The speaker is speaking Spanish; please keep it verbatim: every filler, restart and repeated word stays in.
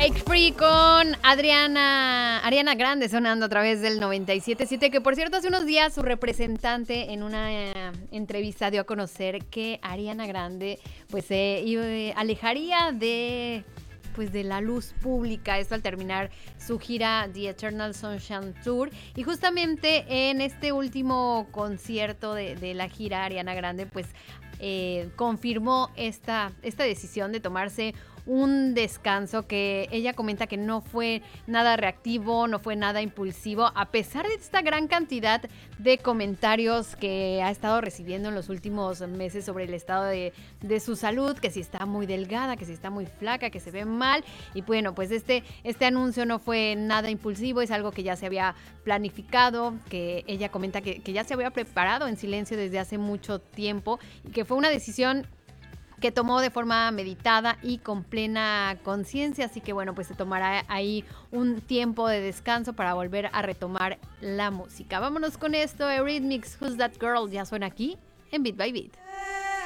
Break Free con Adriana, Ariana Grande sonando a través del noventa y siete punto siete, que por cierto hace unos días su representante en una eh, entrevista dio a conocer que Ariana Grande pues se eh, alejaría de pues de la luz pública, esto al terminar su gira The Eternal Sunshine Tour. Y justamente en este último concierto de, de la gira, Ariana Grande pues eh, confirmó esta, esta decisión de tomarse un descanso, que ella comenta que no fue nada reactivo, no fue nada impulsivo, a pesar de esta gran cantidad de comentarios que ha estado recibiendo en los últimos meses sobre el estado de, de su salud, que si está muy delgada, que si está muy flaca, que se ve mal. Y bueno, pues este, este anuncio no fue nada impulsivo, es algo que ya se había planificado, que ella comenta que, que ya se había preparado en silencio desde hace mucho tiempo y que fue una decisión que tomó de forma meditada y con plena conciencia, así que bueno, pues se tomará ahí un tiempo de descanso para volver a retomar la música. Vámonos con esto, Eurythmics, Who's That Girl, ya suena aquí en Beat by Beat.